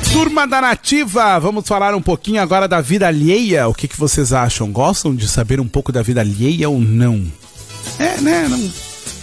Turma da Nativa, vamos falar um pouquinho agora da vida alheia. O que vocês acham? Gostam de saber um pouco da vida alheia ou não? Não.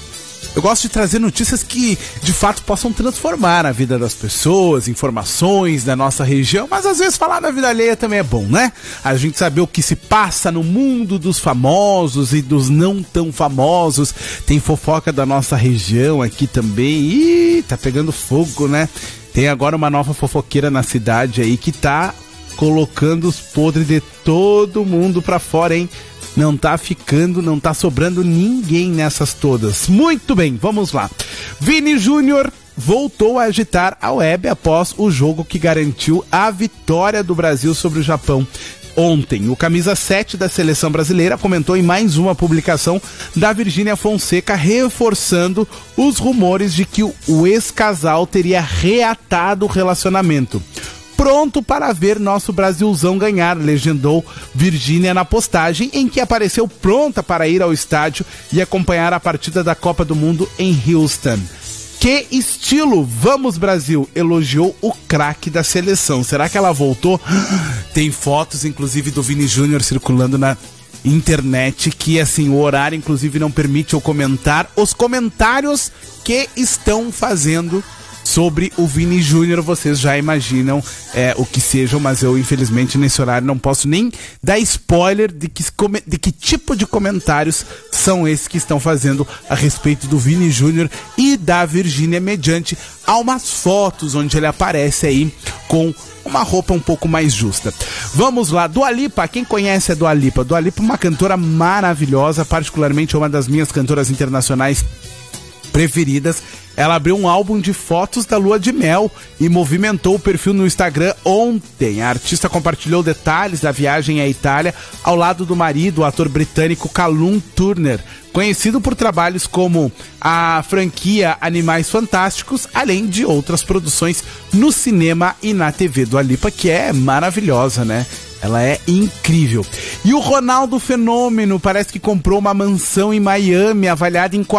Eu gosto de trazer notícias que, de fato, possam transformar a vida das pessoas, informações da nossa região, mas às vezes falar da vida alheia também é bom, né? A gente saber o que se passa no mundo dos famosos e dos não tão famosos. Tem fofoca da nossa região aqui também. Ih, tá pegando fogo, né? Tem agora uma nova fofoqueira na cidade aí que tá colocando os podres de todo mundo pra fora, hein? Não tá sobrando ninguém nessas todas. Muito bem, vamos lá. Vini Júnior voltou a agitar a web após o jogo que garantiu a vitória do Brasil sobre o Japão. Ontem, o camisa 7 da seleção brasileira comentou em mais uma publicação da Virgínia Fonseca, reforçando os rumores de que o ex-casal teria reatado o relacionamento. Pronto para ver nosso Brasilzão ganhar, legendou Virgínia na postagem, em que apareceu pronta para ir ao estádio e acompanhar a partida da Copa do Mundo em Houston. Que estilo! Vamos, Brasil! Elogiou o craque da seleção. Será que ela voltou? Tem fotos, inclusive, do Vini Júnior circulando na internet, que assim, o horário, inclusive, não permite eu comentar os comentários que estão fazendo sobre o Vini Júnior. Vocês já imaginam o que sejam, mas eu, infelizmente, nesse horário não posso nem dar spoiler de que tipo de comentários são esses que estão fazendo a respeito do Vini Júnior e da Virgínia, mediante a umas fotos onde ele aparece aí com uma roupa um pouco mais justa. Vamos lá, Dua Lipa. Quem conhece a Dua Lipa? Dua Lipa é uma cantora maravilhosa, particularmente uma das minhas cantoras internacionais preferidas. Ela abriu um álbum de fotos da lua de mel e movimentou o perfil no Instagram ontem. A artista compartilhou detalhes da viagem à Itália ao lado do marido, o ator britânico Callum Turner, conhecido por trabalhos como a franquia Animais Fantásticos, além de outras produções no cinema e na TV. Dua Lipa, que é maravilhosa, né? Ela é incrível. E o Ronaldo Fenômeno parece que comprou uma mansão em Miami avaliada em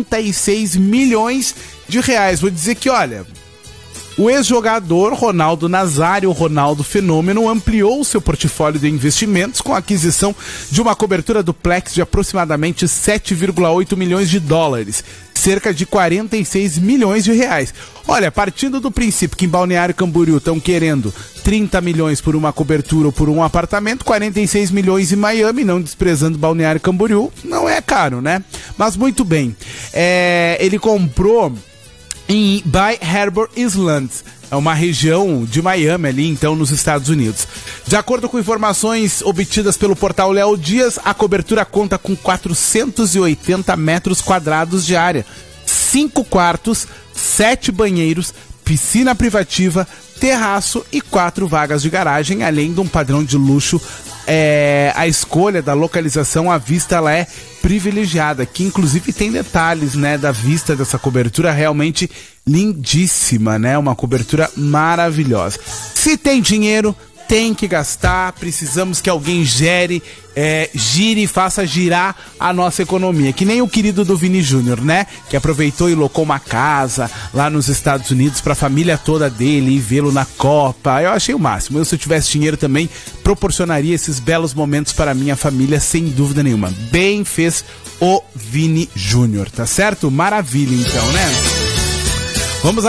46 milhões de reais. Vou dizer que, olha, o ex-jogador Ronaldo Nazário, Ronaldo Fenômeno, ampliou seu portfólio de investimentos com a aquisição de uma cobertura duplex de aproximadamente 7,8 milhões de dólares, cerca de 46 milhões de reais. Olha, partindo do princípio que em Balneário Camboriú estão querendo 30 milhões por uma cobertura ou por um apartamento, 46 milhões em Miami, não desprezando Balneário Camboriú, não é caro, né? Mas muito bem, ele comprou em Bay Harbor Island, é uma região de Miami ali, então, nos Estados Unidos. De acordo com informações obtidas pelo portal Léo Dias, a cobertura conta com 480 metros quadrados de área, 5 quartos, 7 banheiros, piscina privativa, terraço e 4 vagas de garagem, além de um padrão de luxo. A escolha da localização, a vista, ela é privilegiada, que inclusive tem detalhes, né, da vista dessa cobertura realmente lindíssima, né, uma cobertura maravilhosa. Se tem dinheiro, tem que gastar, precisamos que alguém gire e faça girar a nossa economia, que nem o querido do Vini Júnior, né, que aproveitou e locou uma casa lá nos Estados Unidos para a família toda dele e vê-lo na Copa. Eu achei o máximo. Eu, se eu tivesse dinheiro também, proporcionaria esses belos momentos para a minha família, sem dúvida nenhuma. Bem fez o Vini Júnior, tá certo? Maravilha, então, né? Vamos